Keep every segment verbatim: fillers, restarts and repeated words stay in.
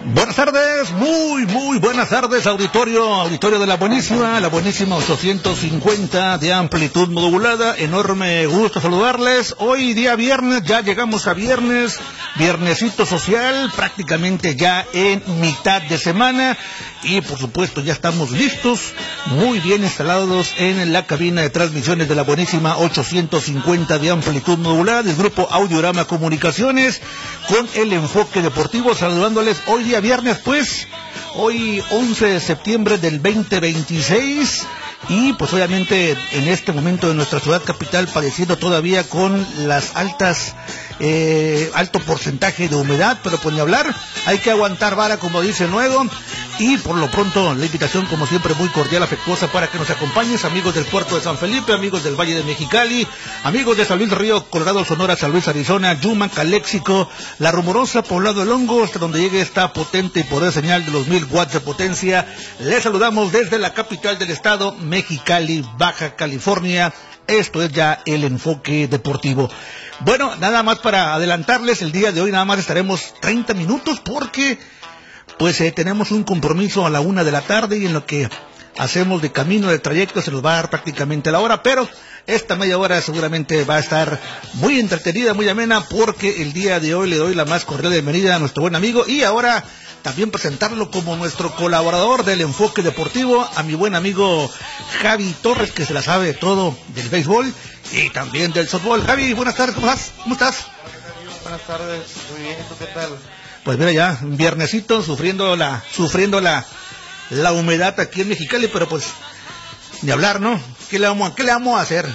Buenas tardes, muy, muy buenas tardes, auditorio, auditorio de la buenísima, la buenísima ochocientos cincuenta de amplitud modulada, enorme gusto saludarles. Hoy día viernes, ya llegamos a viernes, viernesito social, prácticamente ya en mitad de semana, y por supuesto ya estamos listos, muy bien instalados en la cabina de transmisiones de la buenísima ochocientos cincuenta de amplitud modulada, del grupo Audiorama Comunicaciones, con el enfoque deportivo, saludándoles hoy día viernes, pues, hoy once de septiembre del veinte veintiséis, y pues obviamente en este momento de nuestra ciudad capital padeciendo todavía con las altas, eh, alto porcentaje de humedad, pero pues ni hablar, hay que aguantar vara, como dice luego, y por lo pronto la invitación como siempre muy cordial, afectuosa, para que nos acompañes, amigos del puerto de San Felipe, amigos del Valle de Mexicali, amigos de San Luis Río, Colorado, Sonora, San Luis, Arizona, Yuma, Caléxico, La Rumorosa, Poblado del Hongo, hasta donde llegue esta potente y poder señal de los mil watts de potencia. Les saludamos desde la capital del estado, Mexicali, Baja California. Esto es ya el enfoque deportivo. Bueno, nada más para adelantarles, el día de hoy nada más estaremos treinta minutos porque pues eh, tenemos un compromiso a la una de la tarde, y en lo que hacemos de camino, de trayecto, se nos va a dar prácticamente la hora, pero esta media hora seguramente va a estar muy entretenida, muy amena, porque el día de hoy le doy la más cordial bienvenida a nuestro buen amigo, y ahora también presentarlo como nuestro colaborador del enfoque deportivo, a mi buen amigo Javi Torres, que se la sabe todo del béisbol y también del softball. Javi, buenas tardes, ¿cómo estás? ¿Cómo estás? Buenas tardes, muy bien, ¿tú qué tal? Pues mira, ya, un viernesito, sufriendo la, sufriendo la, la humedad aquí en Mexicali, pero pues, ni hablar, ¿no? ¿Qué le vamos, qué le vamos a hacer?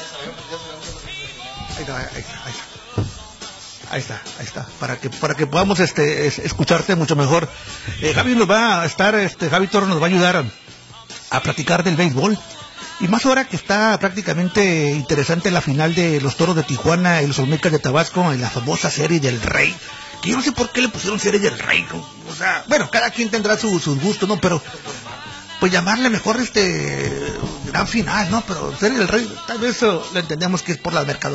Ahí está, ahí está, ahí está. Ahí está, ahí está, para que, para que podamos, este, es, escucharte mucho mejor. Eh, Javi nos va a estar, este, Javi Torres nos va a ayudar a, a platicar del béisbol. Y más ahora que está prácticamente interesante la final de los Toros de Tijuana y los Olmecas de Tabasco, en la famosa serie del Rey. Que yo no sé por qué le pusieron serie del Rey, ¿no? O sea, bueno, cada quien tendrá sus su gustos, ¿no? Pero, pues llamarle mejor este gran final, ¿no? Pero serie del Rey, tal vez uh, lo entendemos que es por la mercadotecnia.